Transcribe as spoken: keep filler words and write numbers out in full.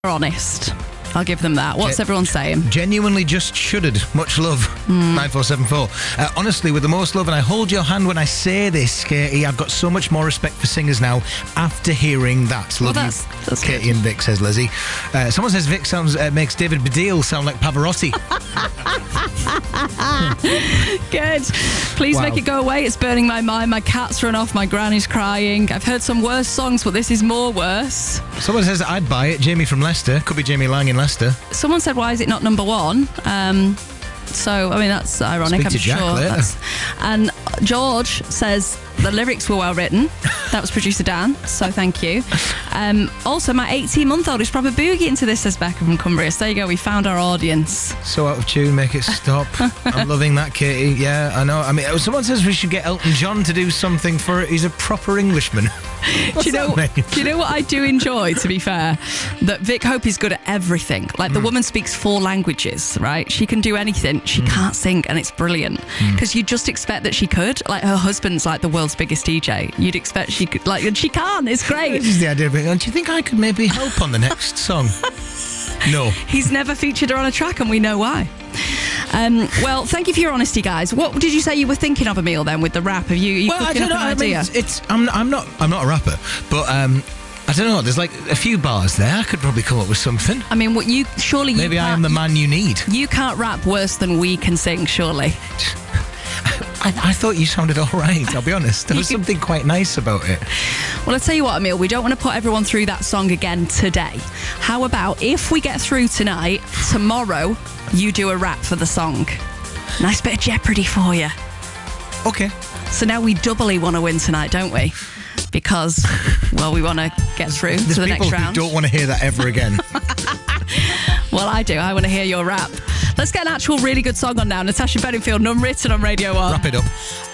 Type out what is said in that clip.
honest. I'll give them that. What's Gen- everyone saying? Genuinely just shuddered. Much love. Mm. nine four seven four. Uh, honestly, with the most love, and I hold your hand when I say this, Katie, I've got so much more respect for singers now after hearing that. Love well, that's, you, that's Katie good. and Vic, says Lizzie. Uh, someone says Vic sounds uh, makes David Baddiel sound like Pavarotti. Good. Please Wow. make it go away. It's burning my mind. My cat's run off. My granny's crying. I've heard some worse songs, but this is more worse. Someone says I'd buy it. Jamie from Leicester. Could be Jamie Lang in Leicester. Someone said, why is it not number one? Um, so, I mean, that's ironic, Speak I'm to Jack sure. later. That's, and George says the lyrics were well written. That was producer Dan, so thank you. Um, also, my eighteen-month-old is proper boogie into this, says Becca from Cumbria. So there you go, we found our audience. So out of tune, make it stop. I'm loving that, Katie. Yeah, I know. I mean, someone says we should get Elton John to do something for it. He's a proper Englishman. What's do you know? that mean? Do you know what I do enjoy? To be fair, that Vic Hope is good at everything. Like the Mm. woman speaks four languages, right? She can do anything. She Mm. can't sing, and it's brilliant because Mm. you just expect that she could. Like her husband's like the world's biggest D J. You'd expect she could, like, and she can. It's great. This is the idea of it. Do you think I could maybe help on the next song? No. He's never featured her on a track, and we know why. Um, well, thank you for your honesty, guys. What did you say you were thinking of, Emil? Then with the rap, have you, you Well, I cooking don't up know. an I mean, idea? it's, it's I'm, I'm not I'm not a rapper, but um, I don't know. There's like a few bars there. I could probably come up with something. I mean, what you surely Maybe you I can't- am the man you need. You can't rap worse than we can sing, surely. I, I thought you sounded all right, I'll be honest. There was You- something quite nice about it. Well, I'll tell you what, Emil, we don't want to put everyone through that song again today. How about if we get through tonight, tomorrow, you do a rap for the song? Nice bit of Jeopardy for you. Okay. So now we doubly want to win tonight, don't we? Because, well, we want to get through There's to the people next round. who don't want to hear that ever again. Well, I do. I want to hear your rap. Let's get an actual really good song on now. Natasha Bedingfield, None Written on Radio one. Wrap it up.